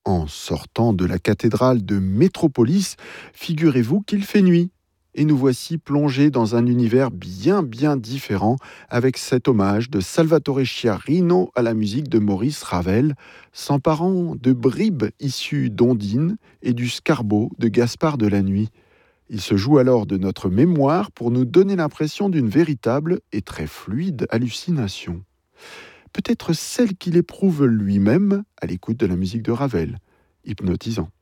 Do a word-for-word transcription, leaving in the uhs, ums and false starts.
En sortant de la cathédrale de Métropolis, figurez-vous qu'il fait nuit. Et nous voici plongés dans un univers bien bien différent avec cet hommage de Salvatore Sciarrino à la musique de Maurice Ravel, s'emparant de bribes issues d'Ondine et du Scarbo de Gaspard de la Nuit. Il se joue alors de notre mémoire pour nous donner l'impression d'une véritable et très fluide hallucination. Peut-être celle qu'il éprouve lui-même à l'écoute de la musique de Ravel, hypnotisant.